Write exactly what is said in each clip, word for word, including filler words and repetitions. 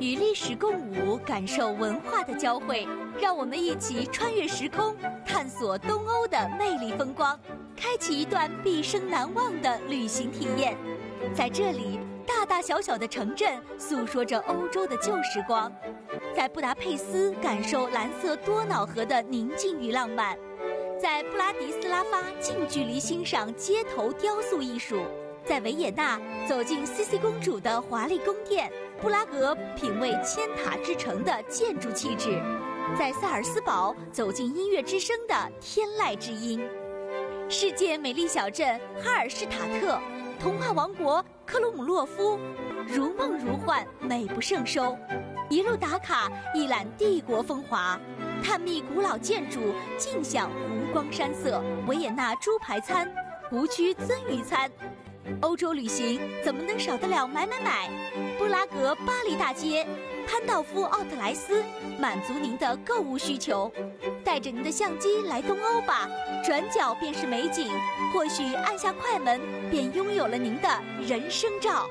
与历史共舞，感受文化的交汇。让我们一起穿越时空，探索东欧的魅力风光，开启一段毕生难忘的旅行体验。在这里，大大小小的城镇诉说着欧洲的旧时光。在布达佩斯，感受蓝色多瑙河的宁静与浪漫；在布拉迪斯拉发，近距离欣赏街头雕塑艺术；在维也纳，走进茜茜公主的华丽宫殿；布拉格，品味千塔之城的建筑气质；在萨尔斯堡，走进音乐之声的天籁之音。世界美丽小镇哈尔施塔特，童话王国克鲁姆洛夫，如梦如幻，美不胜收。一路打卡，一览帝国风华，探秘古老建筑，尽享湖光山色。维也纳猪排餐，湖区鳟鱼餐。欧洲旅行怎么能少得了买买买？布拉格巴黎大街，潘道夫奥特莱斯，满足您的购物需求。带着您的相机来东欧吧，转角便是美景，或许按下快门，便拥有了您的人生照。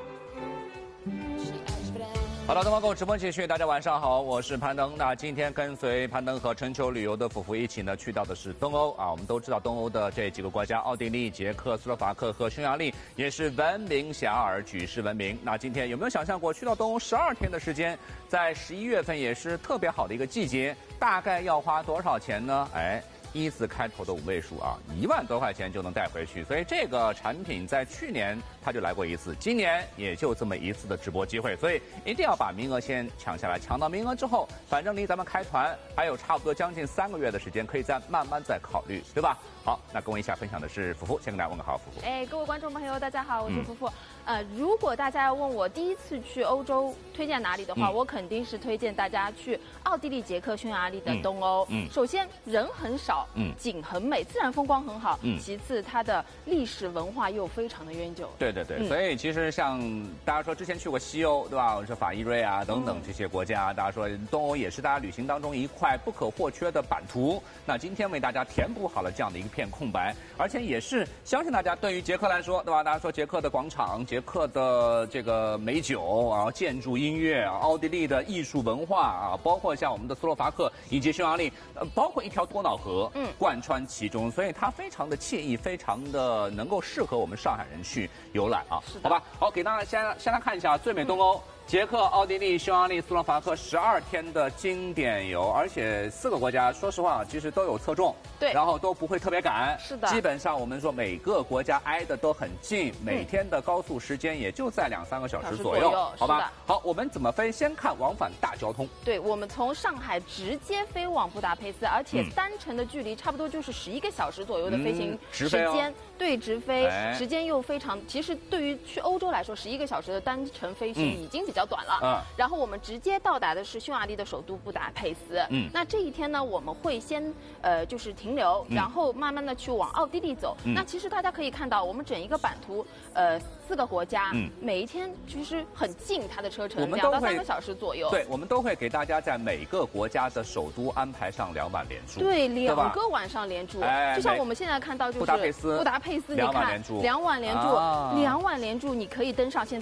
好了，东方购直播继续，大家晚上好，我是攀登。那今天跟随攀登和春秋旅游的夫妇一起呢，去到的是东欧啊。我们都知道东欧的这几个国家，奥地利、捷克、斯洛伐克和匈牙利也是闻名遐迩，举世闻名。那今天有没有想象过去到东欧十二天的时间，在十一月份也是特别好的一个季节，大概要花多少钱呢？哎。一字开头的五位数啊，一万多块钱就能带回去，所以这个产品在去年它就来过一次，今年也就这么一次的直播机会，所以一定要把名额先抢下来。抢到名额之后，反正离咱们开团还有差不多将近三个月的时间，可以再慢慢再考虑，对吧？好，那跟我一起分享的是福福，先跟大家问个好，福福。 哎，各位观众朋友，大家好，我是福福。 嗯、 呃，如果大家要问我第一次去欧洲推荐哪里的话，嗯、我肯定是推荐大家去奥地利、捷克、匈牙利的东欧。嗯，首先人很少，嗯，景很美，自然风光很好。嗯，其次它的历史文化又非常的悠久。 对对对，嗯、所以其实像大家说之前去过西欧，对吧？说法意瑞啊等等这些国家，嗯、大家说东欧也是大家旅行当中一块不可或缺的版图。那今天为大家填补好了这样的一个片空白，而且也是相信大家对于捷克来说，对吧？大家说捷克的广场、捷克的这个美酒啊、建筑、音乐、奥地利的艺术文化啊，包括像我们的斯洛伐克以及匈牙利，呃，包括一条多瑙河，嗯，贯穿其中，所以它非常的惬意，非常的能够适合我们上海人去游览啊。好吧，好，给大家先先来看一下最美东欧。嗯捷克、奥地利、匈牙利、斯洛伐克十二天的经典游，而且四个国家，说实话，其实都有侧重， 对， 然后都不会特别赶， 是的， 基本上我们说每个国家挨得都很近，每天的高速时间也就在两三个小时左右， 左右好吧？好，我们怎么飞？先看往返大交通。 对，我们从上海直接飞往布达佩斯，而且单程的距离差不多就是十一个小时左右的飞行时间， 嗯哦、 对，直飞、哎、时间又非常，其实对于去欧洲来说，十一个小时的单程飞行已经比较短了。嗯。嗯然后我们直接到达的是匈牙利的首都布达佩斯。嗯，那这一天呢，我们会先呃就是停留，然后慢慢的去往奥地利走。嗯、那其实大家可以看到，我们整一个版图，呃，四个国家，嗯、每一天其实很近，它的车程两到三个小时左右。 对，我们都会给大家在每个国家的首都安排上两晚连住。 对，两个晚上连住。哎，就像我们现在看到就是布达佩斯， 布达佩斯，你看两晚连住，两晚连住，两晚连住，你可以登上现在。